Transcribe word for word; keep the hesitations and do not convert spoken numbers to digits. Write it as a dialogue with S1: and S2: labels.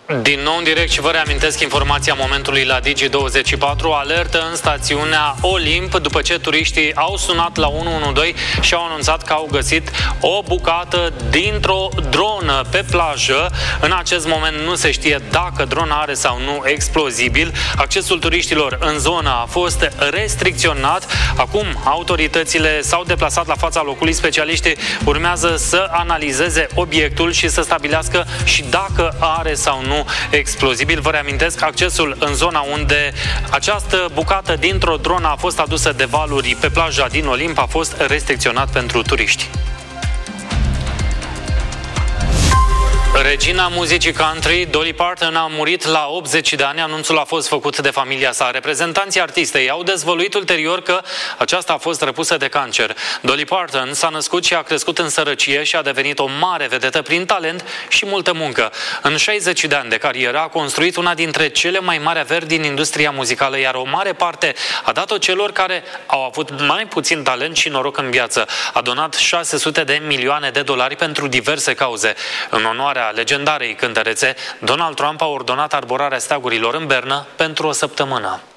S1: Din nou în direct și vă reamintesc informația momentului la Digi douăzeci și patru. Alertă în stațiunea Olimp după ce turiștii au sunat la unu unu doi și au anunțat că au găsit o bucată dintr-o dronă pe plajă. În acest moment nu se știe dacă drona are sau nu explozibil. Accesul turiștilor în zonă a fost restricționat. Acum autoritățile s-au deplasat la fața locului. Specialiștii urmează să analizeze obiectul și să stabilească și dacă are sau nu explozibil. Vă reamintesc, accesul în zona unde această bucată dintr-o dronă a fost adusă de valuri pe plaja din Olimp a fost restricționat pentru turiști. Regina muzicii country, Dolly Parton, a murit la optzeci de ani. Anunțul a fost făcut de familia sa. Reprezentanții artistei au dezvăluit ulterior că aceasta a fost răpusă de cancer. Dolly Parton s-a născut și a crescut în sărăcie și a devenit o mare vedetă prin talent și multă muncă. În șaizeci de ani de carieră a construit una dintre cele mai mari averi din industria muzicală, iar o mare parte a dat-o celor care au avut mai puțin talent și noroc în viață. A donat șase sute de milioane de dolari pentru diverse cauze. În onoarea legendarei cântărețe, Donald Trump a ordonat arborarea steagurilor în Bernă pentru o săptămână.